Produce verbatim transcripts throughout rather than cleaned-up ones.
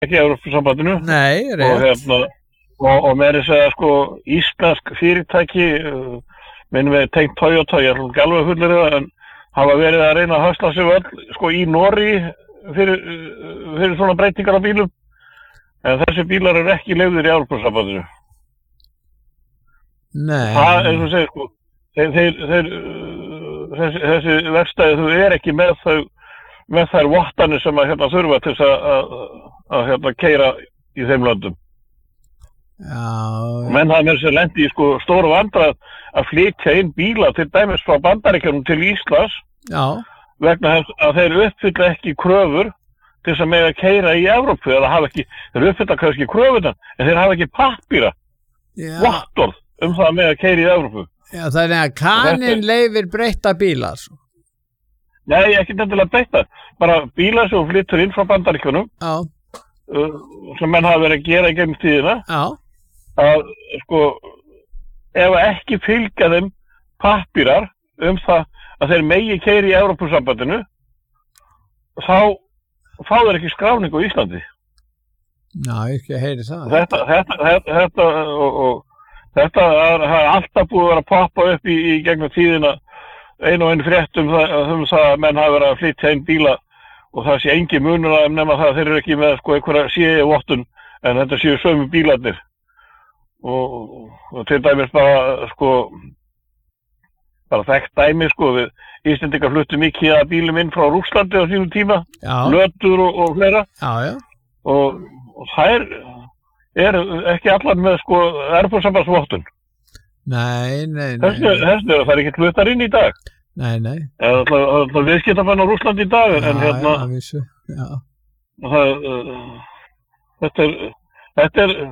ekki Evrópusambandinu. Nei, rétt. Og hérna, og, og meira segja sko íslensk fyrirtæki, uh, minnum við tengt Toyota, ég ætlum ekki alveg fullir það, en hafa verið að reyna að höstla sig öll, sko í Noregi fyrir, uh, fyrir svona breytingar á bílum, en þessi bílar eru ekki leyfðir í Evrópusambandinu. Nei. Það, eins og segir, sko, þeir, þeir, þeir, uh, þessi, þessi verkstæði, þau er ekki með þau, með þær vottanir sem að hérna þurfa til þess að, að, að hérna keyra í þeim löndum. Já. Menn hafa með sér lendi í sko stóru vandræð að flytja inn bíla til dæmis frá Bandaríkjunum til Íslands. Já. Vegna þess að þeir uppfylla ekki kröfur til þess að mega keyra í Evrópu, eða hafa ekki, þeir uppfylla kannski kröfunar, en þeir hafa ekki pappíra, vottorð um það að mega keyra í Evrópu. Já, þannig að kaninn leyfir breytta bílar. Nei, ekki endilega breytta, bara bílar sem flyttur inn frá Bandaríkjunum, já. Uh, sem menn hafa verið að gera í gegnum tíðina, já. Að sko, ef ekki fylgja þeim pappírar um það að þeir megi keyra í Evrópusambandinu, þá fá þeir ekki skráningu á Íslandi. Já, ekki heyri það. Þetta, þetta, þetta, þetta, og, og þetta er, er alltaf búið að vera að poppa upp í, í gegnum tíðina, einu og einu frétt um það, um það að menn hafa verið að flytja inn bíla og það sé engin munur að nema það að þeir eru ekki með sko einhverja C E-vottun, en þetta séu sömu bílarnir. Og, og til dæmis bara sko bara þekkt dæmi sko, við Íslendingar fluttum mikið að bílum inn frá Rússlandi á sínum tíma, já. Lötur og, og fleira. Já, já. Og, og þær eru ekki allar með sko Evrópusambandsvottun. Nei, nei, nei. Þessi er að það er ekki fluttar inn í dag. Nei, nei. Eða það er viðskiptabann á Rússlandi í dag, já, en hérna... Já, vissu, já. Það, uh, þetta er, þetta er,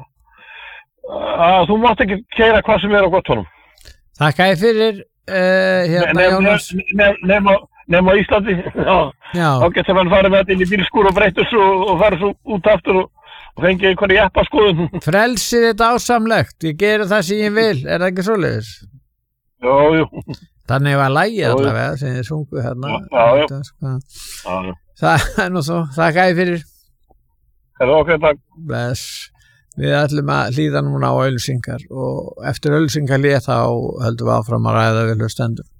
að þú mátt ekki keyra hvað sem er á gottunum. Þakka ég fyrir, uh, hérna Jónas. Nefn á Íslandi, já. Já. Þá getur mann farið með þetta inn í bílskúr og breytur svo og farið svo út aftur og og fengi einhverja jeppaskoðun. Frelsið þetta ásamlegt, ég gera það sem ég vil, er það ekki svoleiðis? Jú, jú. Þannig var lagið allavega sem þið sungu hérna. Já, já. já. Það er nú svo, þakka ég fyrir. Það er okkur, takk. Bless. Við ætlum að hlýða núna á auglýsingar og eftir auglýsingar þá höldum við áfram að ræða við hlustendur.